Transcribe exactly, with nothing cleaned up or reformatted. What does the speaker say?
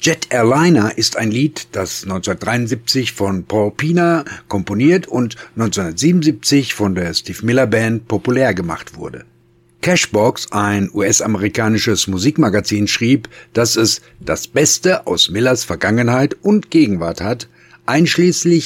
Jet Airliner ist ein Lied, das neunzehnhundertdreiundsiebzig von Paul Pina komponiert und neunzehnhundertsiebenundsiebzig von der Steve Miller Band populär gemacht wurde. Cashbox, ein U S-amerikanisches Musikmagazin, schrieb, dass es das Beste aus Millers Vergangenheit und Gegenwart hat, einschließlich